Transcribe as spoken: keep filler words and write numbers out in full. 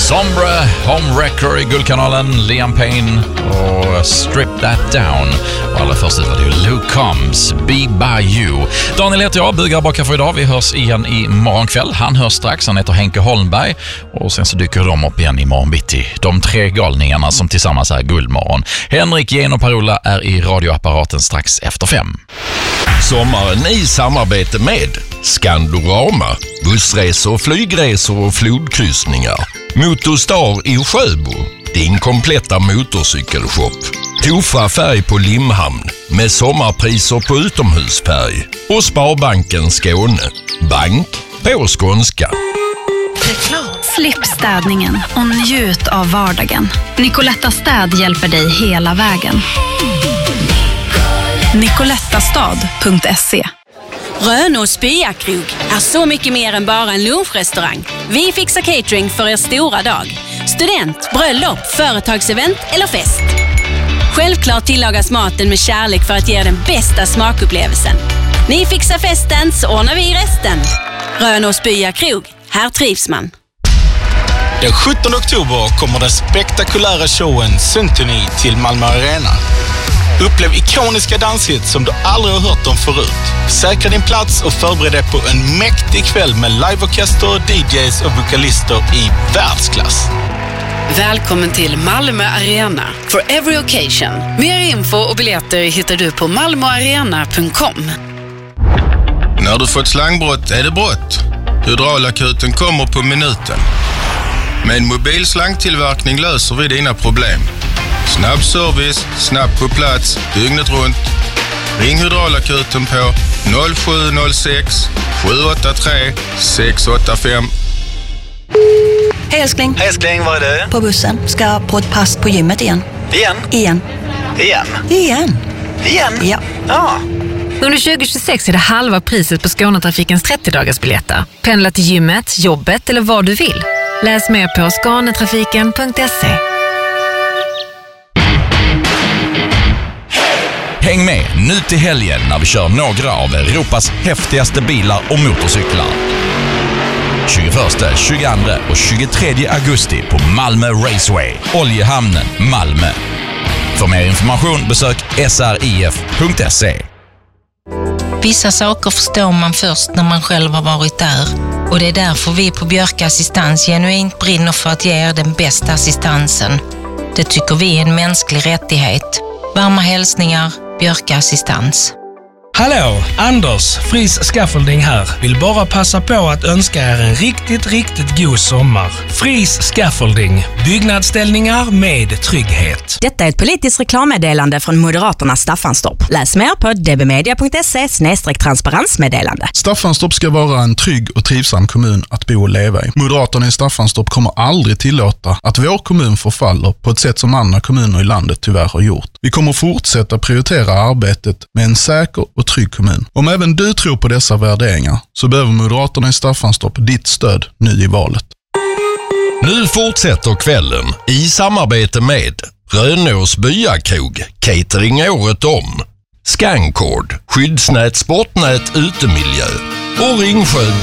Sombra, Homewrecker i Guldkanalen, Liam Payne och Strip That Down. Och allra först ut var det ju Luke Combs, Be By You. Daniel heter jag, bugar baka för idag. Vi hörs igen i morgonkväll. Han hörs strax, han heter Henke Holmberg. Och sen så dyker de upp igen i morgon bitti. De tre galningarna som tillsammans är Guldmorgon. Henrik, Jen och Parola är i radioapparaten strax efter fem. Sommaren i samarbete med Skandorama, bussresor, flygresor och flodkryssningar. Motorstar i Sjöbo, din kompletta motorcykelshop. Tofa färg på Limhamn med sommarpriser på utomhusfärg. Och Sparbanken Skåne, bank på skånska. Slipp städningen och njut av vardagen. Nicoletta Städ hjälper dig hela vägen. nicolettastad punkt se. Rönås Byakrog är så mycket mer än bara en lunchrestaurang. Vi fixar catering för er stora dag. Student, bröllop, företagsevent eller fest. Självklart tillagas maten med kärlek för att ge er den bästa smakupplevelsen. Ni fixar festen så ordnar vi resten. Rönås Byakrog, här trivs man. Den sjuttonde oktober kommer den spektakulära showen Symphony till Malmö Arena. Upplev ikoniska danshits som du aldrig har hört om förut. Säkra din plats och förbered dig på en mäktig kväll med liveorkester, D Js och vokalister i världsklass. Välkommen till Malmö Arena for every occasion. Mer info och biljetter hittar du på malmoarena punkt com. När du fått slangbrott är det brott. Hydraulakuten kommer på minuten. Med en mobil slangtillverkning löser vi dina problem. Snabb service, snabbt på plats, dygnet runt. Ring Hydraulakuten på noll sju noll sex sju åtta tre sex åtta fem. Hej älskling. Hej älskling, var är du? På bussen. Ska på ett pass på gymmet igen. Igen? Igen. Igen? Igen. Igen? Ja. Ja. Under tjugo tjugosex är det halva priset på Skånetrafikens trettio-dagarsbiljetter. Pendla till gymmet, jobbet eller vad du vill. Läs mer på skånetrafiken punkt se. Häng med nu till helgen när vi kör några av Europas häftigaste bilar och motorcyklar. tjugoförsta, tjugoandra och tjugotredje augusti på Malmö Raceway, Oljehamnen, Malmö. För mer information besök s r i f punkt se. Vissa saker förstår man först när man själv har varit där. Och det är därför vi på Björka Assistans genuint brinner för att ge er den bästa assistansen. Det tycker vi är en mänsklig rättighet. Varma hälsningar, Björka Assistans. Hallå, Anders, Fris Scaffolding här. Vill bara passa på att önska er en riktigt, riktigt god sommar. Fris Scaffolding, byggnadsställningar med trygghet. Detta är ett politiskt reklammeddelande från Moderaternas Staffanstorp. Läs mer på d b media punkt se snedstreck transparensmeddelande. Staffanstorp ska vara en trygg och trivsam kommun att bo och leva i. Moderaterna i Staffanstorp kommer aldrig tillåta att vår kommun förfaller på ett sätt som andra kommuner i landet tyvärr har gjort. Vi kommer fortsätta prioritera arbetet med en säker och trygg kommun. Om även du tror på dessa värderingar så behöver Moderaterna i Staffanstorp ditt stöd nu i valet. Nu fortsätter kvällen i samarbete med Rönås Byakrog, catering året om. Scancord, skyddsnät, sportnät, utemiljö och Ringsjö